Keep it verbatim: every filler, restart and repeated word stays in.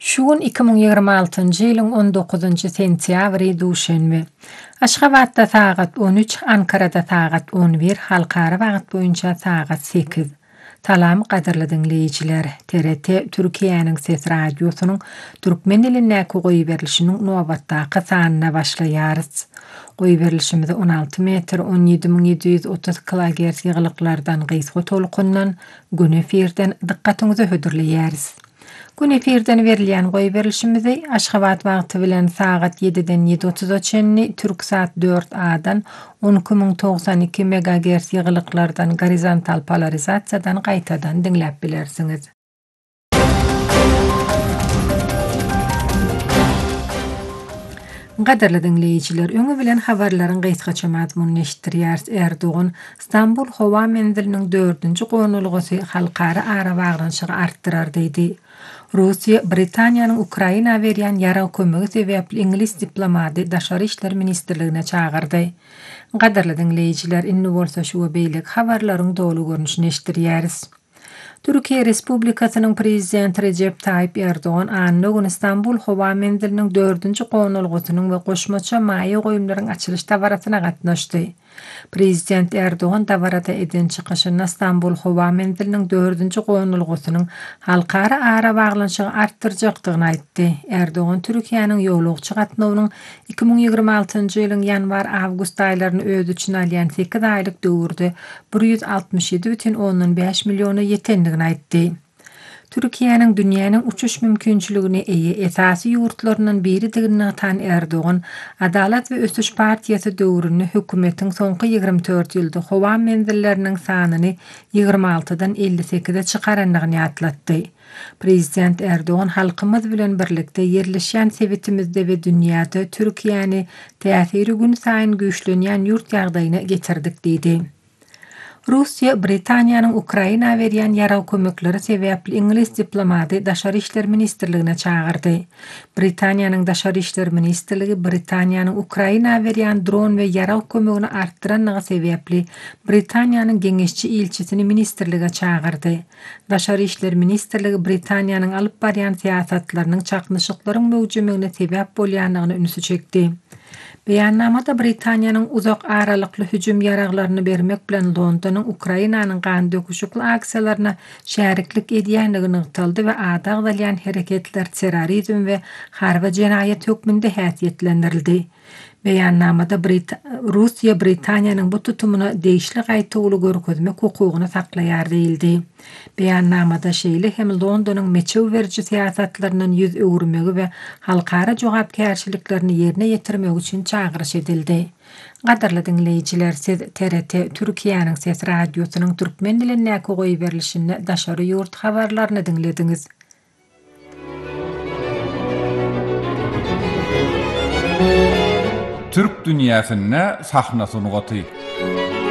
Şuun iki min ýygrima altynjy ýylyň on dokuzynjy sentýabry duşenbe. Aşgabatda sagat on üç, Ankarada sagat on bir, halkara wagt boýunça sagat sekiz. Salam gaderli dinleýijiler. T R T Türkiýanyň Ses Radiosynyň türkmen dilindäki goýy berilişiniň nobatdaky sanyna başlaýarys. Goýy berilişimizi on alty metr on ýedi min ýedi ýüz otuz kilohertz ýyglyklardan gysga tolkundan gün efirden dikkatiňizi hödürleýäris. Gün efirden berilýän goýy berilişimizi Aşgabat wagty bilen sagat ýediden ýedi otuz üçinni Türksat dört A-dan on iki min togsan iki megahertz ýyglyklardan gorizontal polarizasiýadan gaýtadan dinläp bilersiňiz. Gaderli dinleýijiler, öňe bilen habarlaryň gysgaça mazmunyny eşitdirýäris. Erdogan Istanbul howa menziliniň dördünji gonulgusy halkara ara baglanşygy artdyrar diýdi. Russiýa Britaniýanyň Ukraina berýän ýara kömegi sebäpli ingliz diplomaty Daşary işler ministrligine çagyrdy. Gaderli dinleýijiler, inni bolsa şu beýlek habarlaryň dolu görnüşini eşitdirýäris. Türkiýe Respublikasynyň prezidenti Recep Tayyip Erdogan anny Istanbul howa menziliniň dördünji gonulgusynyň we goşmaça maýy goýumlaryň açylyş tabaratyna gatnaşdy. Prezident Erdogan tabarata eden çykyşyna Istanbul howa menziliniň dördünji gonulgusynyň halkara ara baglanşygy artdyrjakdygyny aýtdy. Erdogan Türkiýanyň ýolugçy gatnawynyň iki min ýygrima altynjy ýylyň ýanwar-awgust aýlaryny öz üçin alýan sekiz aýlyk döwürde bir ýüz altymyş ýedi бүтүn onuň beş milliony ýetendigini aýtdy. Türkiýanyň dünýäniň uçuş mümkinçiligine eýe esasy ýurtlarynyň biridigini tan Erdogan, Adalet we Ösüş partiýasy döwrüni hökümetiň soňky ýygrima dört ýylda howa menzilleriniň sanyny ýygrima altydan elli sekize çykarandygyny ýatlatdy. Prezident Erdogan halkymyz bilen birlikde yerleşýän sebitimizde we dünýäde Türkiýany täsiri gün saýyn güýçlenýän ýurt ýagdaýyna getirdik diýdi. Russiýa Britaniýanyň Ukraina berýän ýara kömekleri sebäpli ingliz diplomaty Daşary işler ministrligine çagyrdy. Britaniýanyň Daşary işler ministrligi Britaniýanyň Ukraina berýän dron we ýara kömegini artdyranyňy sebäpli Britaniýanyň geňeşçi ilçisini ministrlige çagyrdy. Daşary işler ministrligi Britaniýanyň alyp barýan siýasatlarynyň çaknyşyklaryň möwjudlygyna sebäp bolýanlygyny ünsü çekdi. Beýannamada Britaniýanyň uzak aralykly hüjüm ýaraglaryny bermek bilen Londonyň Ukrainanyň gan döküşikli aksiýalaryna şäriklik edýänligini ýytaldy we ada agdalýan hereketler terrorizm we harby jenaýat hökmünde häsiýetlendirildi. Beýannamada Brit Russiýa Britaniýanyň bu tutumuna değişli gaýtygly görkezmek hukugyny saklaýar diýildi. Beýannamada şeýle hem Londonyň meçew berji siýasatlarynyň ýüz öwürmegi we halkara jogapkärçiliklerini ýerine ýetirmek üçin çagyryş edildi. Gaderli dinleýijiler, siz T R T Türkiýanyň Ses Radiosynyň türkmen dilindäki goýy berilişini Daşary ýurt habarlaryny dinlediňiz. Türk dünýäsine sahnasyny goty.